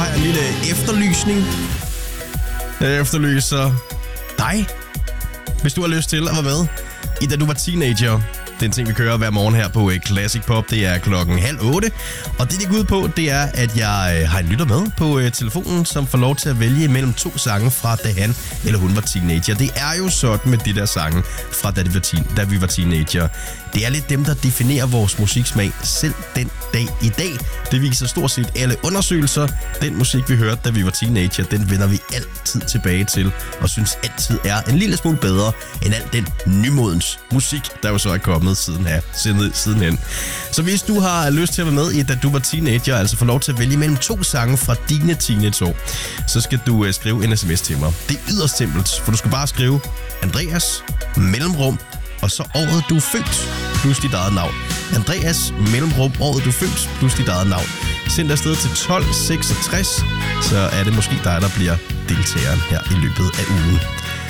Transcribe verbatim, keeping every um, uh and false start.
har jeg en lille efterlysning. Jeg efterlyser dig, hvis du har lyst til at være med i Da Du Var Teenager. Det er en ting, vi kører hver morgen her på Classic Pop. Det er klokken halv otte. Og det, det går ud på, det er, at jeg har en lytter med på telefonen, som får lov til at vælge mellem to sange fra da han eller hun var teenager. Det er jo sådan med de der sange fra da, de var teen, da vi var teenager. Det er lidt dem, der definerer vores musiksmag selv den dag i dag. Det viser stort set alle undersøgelser. Den musik, vi hørte, da vi var teenager, den vender vi altid tilbage til, og synes altid er en lille smule bedre end al den nymodens musik, der jo så er kommet siden her, siden, sidenhen. Så hvis du har lyst til at være med i Da Du Var Teenager, altså få lov til at vælge mellem to sange fra dine teenageår, så skal du skrive en sms til mig. Det er yderst simpelt, for du skal bare skrive Andreas, mellemrum, og så året du er født, plus dit eget navn. Andreas, mellemrum, året du er født, plus dit eget navn. Send afsted til tolv seksogtres, så er det måske dig, der bliver deltageren her i løbet af ugen.